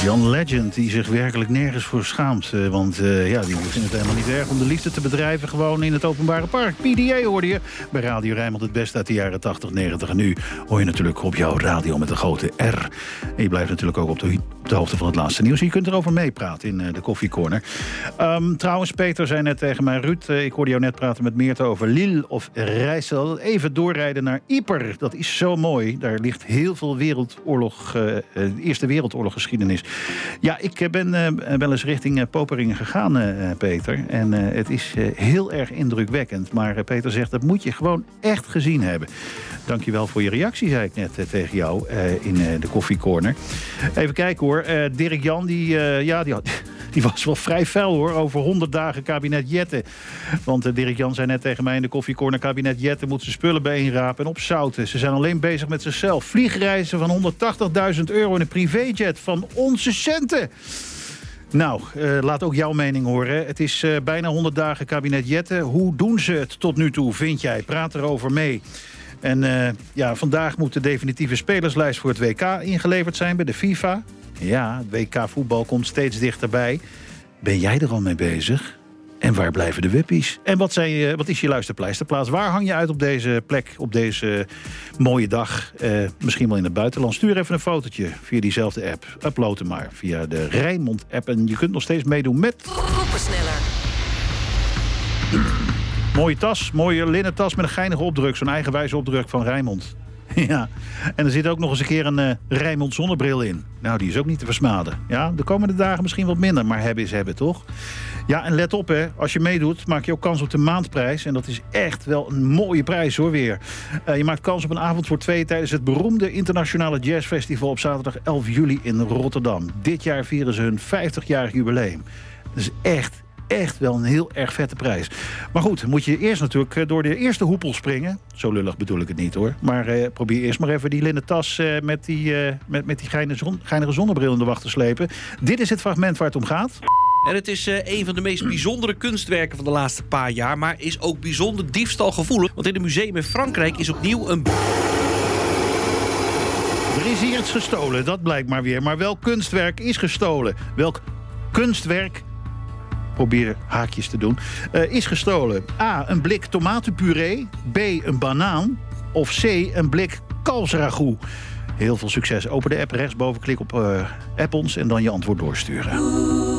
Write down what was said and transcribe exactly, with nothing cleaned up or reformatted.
John Legend, die zich werkelijk nergens voor schaamt. Uh, want uh, ja, die vindt het helemaal niet erg om de liefde te bedrijven... gewoon in het openbare park. P D A hoorde je bij Radio Rijnmond, het beste uit de jaren tachtig, negentig. En nu hoor je natuurlijk op jouw radio met een grote R. En je blijft natuurlijk ook op de, op de hoogte van het laatste nieuws. Je kunt erover meepraten in uh, de Koffie Corner. Um, trouwens, Peter zei net tegen mij... Ruud, uh, ik hoorde jou net praten met Meerte over Lille of Rijssel. Even doorrijden naar Ypres. Dat is zo mooi. Daar ligt heel veel wereldoorlog... Uh, de Eerste Wereldoorloggeschiedenis. Ja, ik ben uh, wel eens richting uh, Poperingen gegaan, uh, Peter. En uh, het is uh, heel erg indrukwekkend. Maar uh, Peter zegt, dat moet je gewoon echt gezien hebben. Dankjewel voor je reactie, zei ik net uh, tegen jou uh, in uh, de Koffie Corner. Even kijken hoor. Uh, Dirk Jan, die, uh, ja, die, had, die was wel vrij fel hoor. Over honderd dagen kabinet Jetten. Want uh, Dirk Jan zei net tegen mij in de Koffie Corner... kabinet Jetten moet zijn spullen bijeenrapen en opzouten. Ze zijn alleen bezig met zichzelf. Vliegreizen van honderdtachtigduizend euro in een privéjet van onze centen. Nou, uh, laat ook jouw mening horen. Het is uh, bijna honderd dagen kabinet Jetten. Hoe doen ze het tot nu toe, vind jij? Praat erover mee. En uh, ja, vandaag moet de definitieve spelerslijst voor het W K ingeleverd zijn bij de FIFA. Ja, het W K voetbal komt steeds dichterbij. Ben jij er al mee bezig? En waar blijven de wippies? En wat, zijn, wat is je luisterpleisterplaats? Waar hang je uit op deze plek, op deze mooie dag? Uh, misschien wel in het buitenland. Stuur even een fotootje via diezelfde app. Upload hem maar via de Rijnmond-app. En je kunt nog steeds meedoen met... Groepensneller. Mooie tas, mooie linnen tas met een geinige opdruk. Zo'n eigenwijze opdruk van Rijnmond. Ja, en er zit ook nog eens een keer een uh, Rijnmond zonnebril in. Nou, die is ook niet te versmaden. Ja, de komende dagen misschien wat minder, maar hebben is hebben, toch? Ja, en let op, hè. Als je meedoet, maak je ook kans op de maandprijs. En dat is echt wel een mooie prijs, hoor, weer. Uh, je maakt kans op een avond voor twee tijdens het beroemde Internationale Jazzfestival... op zaterdag elf juli in Rotterdam. Dit jaar vieren ze hun vijftigjarig jubileum. Dat is echt... Echt wel een heel erg vette prijs. Maar goed, moet je eerst natuurlijk door de eerste hoepel springen. Zo lullig bedoel ik het niet hoor. Maar eh, probeer eerst maar even die linnen tas eh, met die, uh, met, met die geinige, zon, geinige zonnebril in de wacht te slepen. Dit is het fragment waar het om gaat. En het is uh, een van de meest bijzondere kunstwerken van de laatste paar jaar... maar is ook bijzonder diefstalgevoelig. Want in een museum in Frankrijk is opnieuw een... Er is hier iets gestolen, dat blijkt maar weer. Maar welk kunstwerk is gestolen? Welk kunstwerk... Probeer haakjes te doen. Uh, is gestolen. A, een blik tomatenpuree. B, een banaan. Of C, een blik kalfsragout. Heel veel succes. Open de app rechtsboven, klik op uh, app ons en dan je antwoord doorsturen.